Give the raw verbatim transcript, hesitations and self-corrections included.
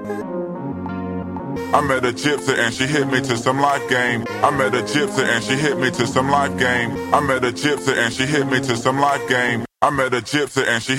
I met a gypsy and she hit me to some life game. I met a gypsy and she hit me to some life game. I met a gypsy and she hit me to some life game. I met a gypsy and she